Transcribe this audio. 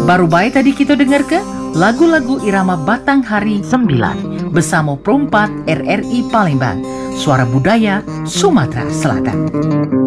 Baru baik tadi kita dengar ke lagu-lagu irama Batanghari 9 bersama Perompat RRI Palembang, Suara Budaya Sumatera Selatan.